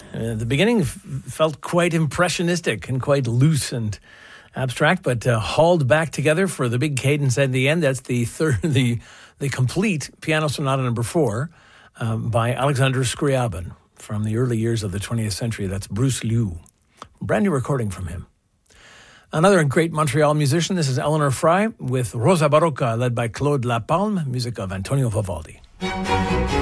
The beginning felt quite impressionistic and quite loose and abstract, but hauled back together for the big cadence at the end. That's the complete Piano Sonata number 4 by Alexander Scriabin from the early years of the 20th century. That's Bruce Liu. Brand new recording from him. Another great Montreal musician, this is Eleanor Fry with Rosa Barocca, led by Claude Lapalme, music of Antonio Vivaldi.